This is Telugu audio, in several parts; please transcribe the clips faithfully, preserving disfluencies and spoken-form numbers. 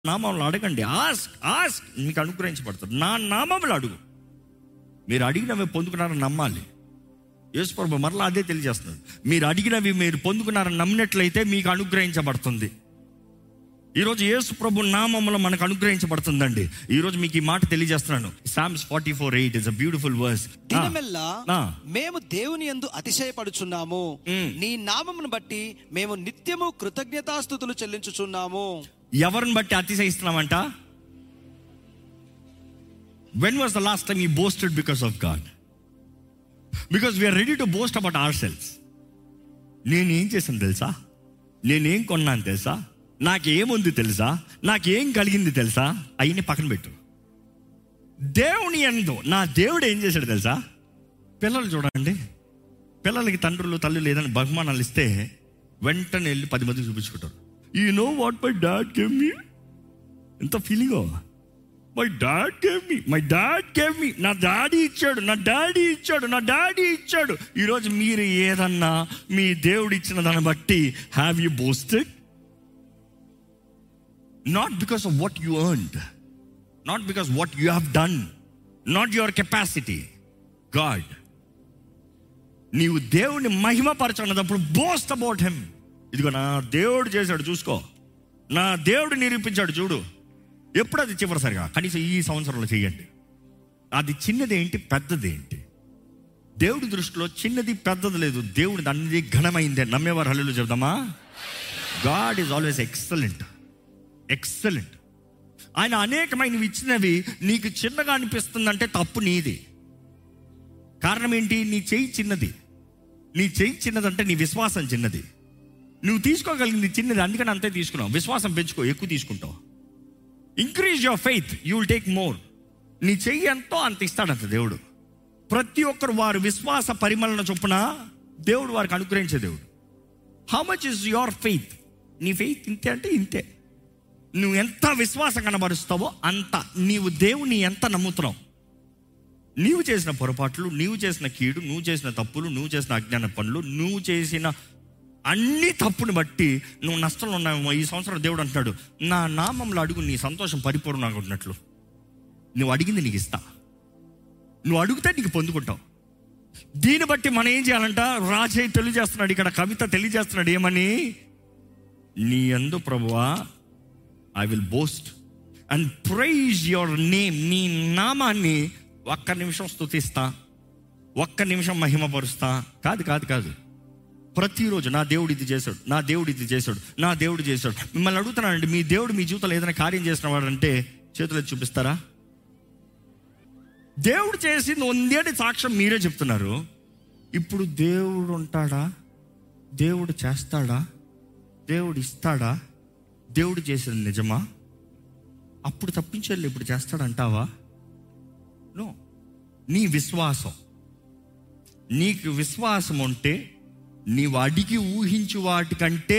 నామంలో అడగండి. ఆస్క్ ఆస్క్ మీకు అనుగ్రహించబడుతుంది. నా నామంలో అడుగు. మీరు అడిగినవి పొందుకున్నారని నమ్మాలి. యేసు ప్రభు మరలా అదే తెలియజేస్తున్నారు. మీరు అడిగినవి మీరు పొందుకున్నారని నమ్మినట్లయితే మీకు అనుగ్రహించబడుతుంది. ఈరోజు యేసు ప్రభు నామంలో మనకు అనుగ్రహించబడుతుందండి. ఈరోజు మీకు ఈ మాట తెలియజేస్తున్నాను. Psalms forty four eight is a beautiful verse. దినమెల్లా మేము దేవుని యందు అతిశయపడుచున్నాము, నీ నామమును బట్టి మేము నిత్యము కృతజ్ఞతాస్తుతులు చెల్లించుచున్నాము. ఎవరిని బట్టి అతిశయిస్తున్నామంట? When was the last time you boasted because of God? Because we are ready to boast about ourselves. నేనేం చేశాను తెలుసా, నేనేం కొన్నాను తెలుసా, నాకేముంది తెలుసా, నాకేం కలిగింది తెలుసా, అయినా పక్కన పెట్టు. దేవుని యందు నా దేవుడు ఏం చేశాడు తెలుసా? పిల్లలు చూడండి, పిల్లలకి తండ్రులు తల్లులు ఏదైనా బహుమానాలు ఇస్తే వెంటనే వెళ్ళి పది మందికి చూపించుకుంటారు. You know what my dad gave me. ఎంత ఫీలింగో, my dad gave me, my dad gave me, నా డాడీ ఇచ్చాడు, నా డాడీ ఇచ్చాడు, నా డాడీ ఇచ్చాడు. ఈరోజు మీరు ఏదన్నా మీ దేవుడు ఇచ్చిన దాన్ని బట్టి have you boasted? Not because of what you earned, not because what you have done, not your capacity. God, నీవు దేవుని మహిమపరచుకున్నప్పుడు బోస్ట్ అబౌట్ హిమ్. ఇదిగో నా దేవుడు చేశాడు చూసుకో, నా దేవుడు నిరూపించాడు చూడు. ఎప్పుడు అది చివరిసరిగా కనీసం ఈ సంవత్సరంలో చేయండి. అది చిన్నది ఏంటి పెద్దది ఏంటి? దేవుడి దృష్టిలో చిన్నది పెద్దది లేదు. దేవుడి అన్ని ఘనమైందే. నమ్మేవారు హల్లెలూయా చెప్దామా? God is always excellent, excellent. ఆయన అనేకమైనవి ఇచ్చినవి నీకు చిన్నగా అనిపిస్తుందంటే తప్పు నీది. కారణం ఏంటి? నీ చెయ్యి చిన్నది. నీ చెయ్యి చిన్నదంటే నీ విశ్వాసం చిన్నది. నువ్వు తీసుకోగలిగింది చిన్నది, అందుకని అంతే తీసుకున్నావు. విశ్వాసం పెంచుకో, ఎక్కువ తీసుకుంటావు. Increase your faith, you will take more. నీ చెయ్యి ఎంతో అంత ఇస్తాడంట దేవుడు. ప్రతి ఒక్కరు వారి విశ్వాస పరిమళన చొప్పున దేవుడు వారికి అనుగ్రహించే దేవుడు. How much is your faith? నీ ఫెయిత్ ఇంతే అంటే ఇంతే. నువ్వు ఎంత విశ్వాసం కనబరుస్తావో అంత. నీవు దేవుని ఎంత నమ్ముతున్నావు. నీవు చేసిన పొరపాట్లు, నీవు చేసిన కీడు, నువ్వు చేసిన తప్పులు, నువ్వు చేసిన అజ్ఞాన పనులు, నువ్వు చేసిన అన్ని తప్పుని బట్టి నువ్వు నష్టంలో ఉన్నావేమో. ఈ సంవత్సరం దేవుడు అంటున్నాడు, నా నామంలో అడుగు, నీ సంతోషం పరిపూర్ణంగా ఉన్నట్లు. నువ్వు అడిగింది నీకు ఇస్తా. నువ్వు అడిగితే నీకు పొందుకుంటావు. దీన్ని బట్టి మనం ఏం చేయాలంట? రాజయ్య తెలియజేస్తున్నాడు, ఇక్కడ కవిత తెలియజేస్తున్నాడు ఏమని? నీ యందు ప్రభువా I will boast and praise your name. నీ నామాన్ని ఒక్క నిమిషం స్తుతిస్తా, ఒక్క నిమిషం మహిమపరుస్తా. కాదు కాదు కాదు ప్రతిరోజు నా దేవుడు ఇది చేశాడు, నా దేవుడు ఇది చేశాడు, నా దేవుడు చేశాడు. మిమ్మల్ని అడుగుతున్నానండి, మీ దేవుడు మీ జీవితంలో ఏదైనా కార్యం చేసిన వాడంటే చేతులు చూపిస్తారా? దేవుడు చేసింది ఉందేటి సాక్ష్యం మీరే చెప్తున్నారు. ఇప్పుడు దేవుడు ఉంటాడా? దేవుడు చేస్తాడా? దేవుడు ఇస్తాడా? దేవుడు చేసేది నిజమా? అప్పుడు తప్పించాలి, ఇప్పుడు చేస్తాడంటావా? నో. నీ విశ్వాసం, నీకు విశ్వాసం ఉంటే నీవు అడిగి ఊహించు వాటికంటే,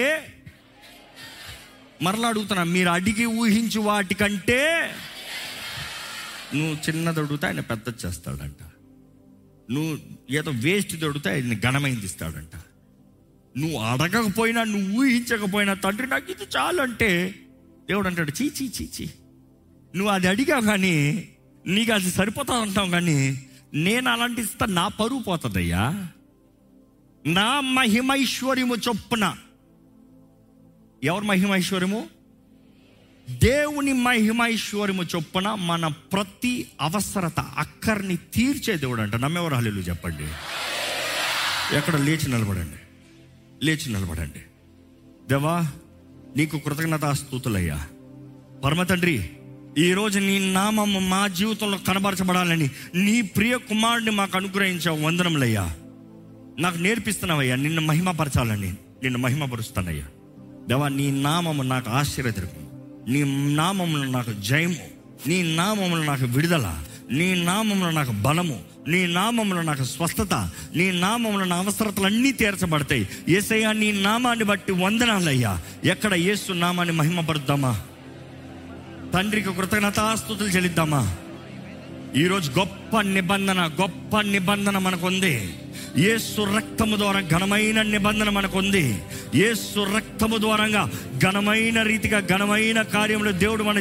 మరలా అడుగుతున్నా, మీరు అడిగి ఊహించు వాటికంటే నువ్వు చిన్నది అడుగుతా ఆయన పెద్దది చేస్తాడంట. నువ్వు ఏదో వేస్ట్ అడుగుతా ఆయన ఘనమైంది ఇస్తాడంట. నువ్వు అడగకపోయినా, నువ్వు ఊహించకపోయినా, తండ్రి నాకు ఇది చాలు అంటే దేవుడు అంటాడు చీ చీ చీ చీ. నువ్వు అది అడిగావు కానీ నీకు అది సరిపోతా అంటావు, కానీ నేను అలాంటి ఇస్తా, నా పరువు పోతుందయ్యా. నా మహిమైశ్వర్యము చొప్పున. ఎవరి మహిమైశ్వర్యము? దేవుని మహిమైశ్వర్యము చొప్పున మన ప్రతి అవసరత అక్కర్ని తీర్చే దేవుడు అంట. నమ్మేవారు హల్లెలూయా చెప్పండి. ఎక్కడ లేచి నిలబడండి, లేచి నిలబడండి. దేవా నీకు కృతజ్ఞతాస్తుతులయ్యా. పరమ తండ్రి, ఈరోజు నీ నామము మా జీవితంలో కనబరచబడాలని నీ ప్రియ కుమారుడిని మాకు అనుగ్రహించావు. వందనములయ్యా. నాకు నేర్పిస్తున్నావయ్యా నిన్ను మహిమపరచాలని. నిన్ను మహిమపరుస్తానయ్యా. దేవా నీ నామము నాకు ఆశీర్వదము, నీ నామములో నాకు జయము, నీ నామములో నాకు విడుదల, నీ నామములో నాకు బలము, నీ నామములో నాకు స్వస్థత, నీ నామములో నా అవసరతలన్నీ తీర్చబడతాయి. యేసయ్యా నీ నామాన్ని బట్టి వందనాలయ్యా. ఎక్కడ యేసు నామాన్ని మహిమపరుద్దామా? తండ్రికి కృతజ్ఞతాస్తుతులు చెల్లిద్దామా? ఈరోజు గొప్ప నిబంధన, గొప్ప నిబంధన మనకు ఉంది. యేసు రక్తము ద్వారా ఘనమైన నిబంధన మనకు ఉంది. యేసు రక్తము ద్వారంగా ఘనమైన రీతిగా ఘనమైన కార్యంలో దేవుడు మన